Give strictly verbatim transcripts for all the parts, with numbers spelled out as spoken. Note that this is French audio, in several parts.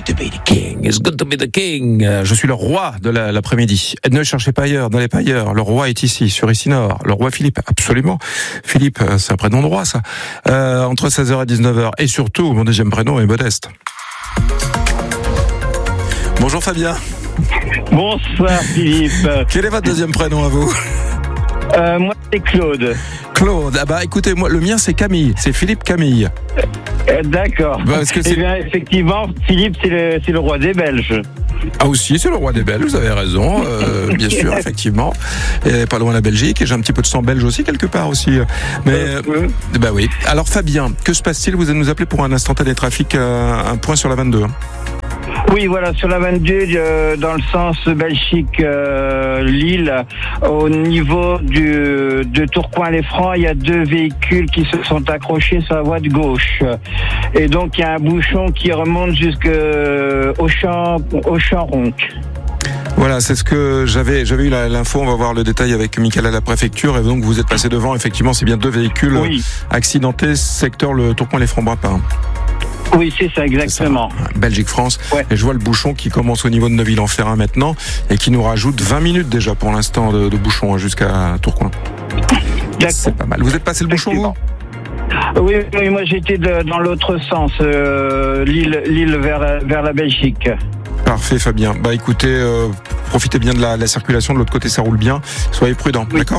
good to be the king, it's good to be the king. Je suis le roi de la, l'après-midi. Ne cherchez pas ailleurs, n'allez pas ailleurs. Le roi est ici, sur Ici Nord. Le roi Philippe, absolument. Philippe, c'est un prénom droit, ça. Euh, entre seize heures et dix-neuf heures. Et surtout, mon deuxième prénom est Modeste. Bonjour Fabien. Bonsoir Philippe. Quel est votre deuxième prénom à vous ? Euh, moi c'est Claude. Claude, ah bah écoutez, moi le mien c'est Camille, c'est Philippe Camille. Euh, d'accord. Bah, parce que c'est... Eh bien effectivement, Philippe c'est le, c'est le roi des Belges. Ah aussi, c'est le roi des Belges, vous avez raison, euh, bien sûr, effectivement. Et pas loin de la Belgique, et j'ai un petit peu de sang belge aussi quelque part aussi. Mais euh, euh, bah oui. Alors Fabien, que se passe-t-il ? Vous allez nous appeler pour un instantané trafic, euh, un point sur la vingt-deux. Oui, voilà, sur la vingt-deux, euh, dans le sens Belgique-Lille, euh, au niveau du, de Tourcoing-les-Francs, il y a deux véhicules qui se sont accrochés sur la voie de gauche. Et donc, il y a un bouchon qui remonte jusqu'au champ, au champ Ronc. Voilà, c'est ce que j'avais, j'avais eu l'info. On va voir le détail avec Michael à la préfecture. Et donc, vous êtes passé devant. Effectivement, c'est bien deux véhicules oui. accidentés, secteur le Tourcoing-les-Francs-Brapin. Oui, c'est ça, exactement. C'est ça. Belgique-France. Ouais. Et je vois le bouchon qui commence au niveau de Neuville-en-Ferrain maintenant et qui nous rajoute vingt minutes déjà pour l'instant de, de bouchon jusqu'à Tourcoing. D'accord. C'est pas mal. Vous êtes passé le bouchon, vous ? Oui, oui, moi j'étais de, dans l'autre sens, euh, Lille, Lille vers, la, vers la Belgique. Parfait Fabien. Bah écoutez, euh, profitez bien de la, la circulation, de l'autre côté ça roule bien. Soyez prudents, oui. D'accord ?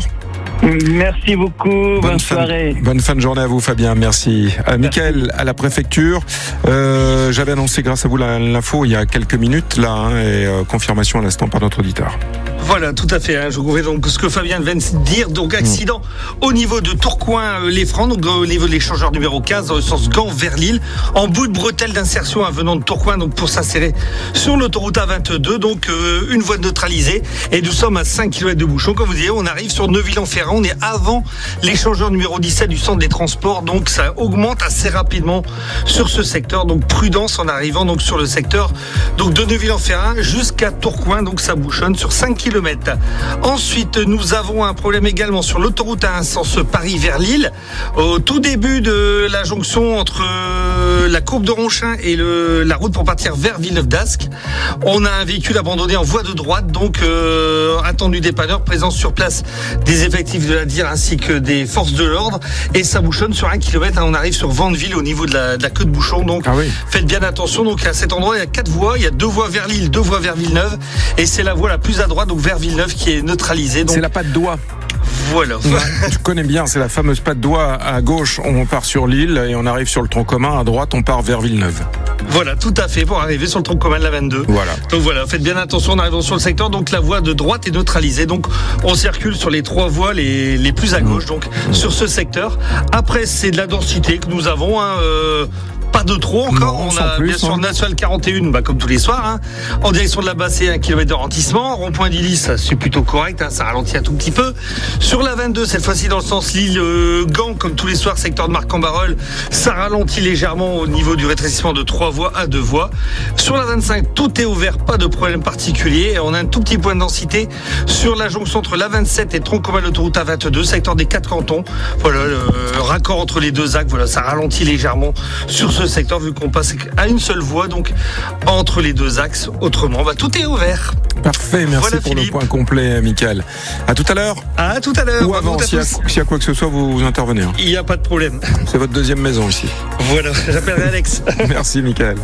Merci beaucoup, bonne, bonne soirée. Fin, bonne fin de journée à vous Fabien, merci. Euh, Michael, à la préfecture, euh, j'avais annoncé grâce à vous l'info il y a quelques minutes là, hein, et euh, confirmation à l'instant par notre auditeur. Voilà, tout à fait. Hein. Je vous donc ce que Fabien vient de dire. Donc accident mmh. au niveau de Tourcoing-les-Francs, donc au niveau de l'échangeur numéro quinze, dans le sens Gand vers Lille, en bout de bretelle d'insertion hein, venant de Tourcoing, donc pour s'insérer sur l'autoroute A vingt-deux. Donc euh, une voie neutralisée et nous sommes à cinq kilomètres de bouchon. Comme vous disiez, on arrive sur Neuville-en-Ferrain. On est avant l'échangeur numéro dix-sept du centre des transports. Donc ça augmente assez rapidement sur ce secteur. Donc prudence en arrivant donc sur le secteur donc de Neuville-en-Ferrain jusqu'à Tourcoing. Donc ça bouchonne sur cinq kilomètres. Ensuite, nous avons un problème également sur l'autoroute à un sens Paris vers Lille. Au tout début de la jonction entre la courbe de Ronchin et le, la route pour partir vers Villeneuve-d'Ascq, on a un véhicule abandonné en voie de droite, donc euh, attendu dépanneur, présence sur place des effectifs de la D I R ainsi que des forces de l'ordre, et ça bouchonne sur un kilomètre. Hein, on arrive sur Vandeville au niveau de la, de la queue de bouchon, donc ah oui. Faites bien attention. Donc à cet endroit, il y a quatre voies, il y a deux voies vers Lille, deux voies vers Villeneuve, et c'est la voie la plus à droite, donc vers Villeneuve, qui est neutralisée. Donc... C'est la patte d'oie. Voilà. Ouais, tu connais bien, c'est la fameuse patte d'oie. À gauche, on part sur Lille et on arrive sur le tronc commun. À droite, on part vers Villeneuve. Voilà, tout à fait, pour arriver sur le tronc commun de la vingt-deux. Voilà. Donc voilà, faites bien attention en arrivant sur le secteur. Donc la voie de droite est neutralisée. Donc on circule sur les trois voies les, les plus à gauche, donc mmh. sur ce secteur. Après, c'est de la densité que nous avons. Hein, euh, Pas de trop encore, non, on a plus, bien sûr hein. National quarante et un, bah, comme tous les soirs, hein. En direction de la Bassée, un kilomètre de ralentissement. Rond-point d'Illy, ça c'est plutôt correct, hein. Ça ralentit un tout petit peu. Sur la vingt-deux, cette fois-ci dans le sens Lille-Gand, euh, comme tous les soirs, secteur de Marc-en-Barœul, ça ralentit légèrement au niveau du rétrécissement de trois voies à deux voies. Sur la vingt-cinq, tout est ouvert, pas de problème particulier. Et on a un tout petit point de densité sur la jonction entre la vingt-sept et tronc commun de l'autoroute A vingt-deux, secteur des quatre cantons. Voilà, le raccord entre les deux axes, voilà, ça ralentit légèrement sur ce secteur vu qu'on passe à une seule voie donc entre les deux axes. Autrement, bah, tout est ouvert. Parfait, merci voilà, pour Philippe. Le point complet, Michael. À tout à l'heure. À tout à l'heure. Ou avant, s'il y, y a quoi que ce soit, vous, vous intervenez. Hein. Il n'y a pas de problème. C'est votre deuxième maison ici. Voilà, j'appellerai Alex. Merci, Michael.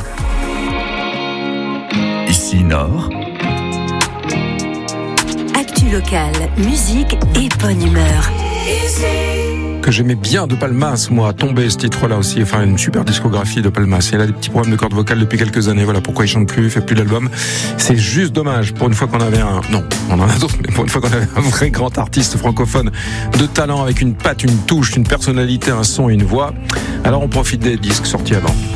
Ici Nord. Actu local, musique et bonne humeur. Que j'aimais bien de Palmas, moi, Tomber, ce titre-là aussi, enfin une super discographie de Palmas. Il a des petits problèmes de cordes vocales depuis quelques années, voilà pourquoi il chante plus, il fait plus d'albums. C'est juste dommage, pour une fois qu'on avait un, non, on en a d'autres, mais pour une fois qu'on avait un vrai grand artiste francophone de talent avec une patte, une touche, une personnalité, un son et une voix, alors on profite des disques sortis avant.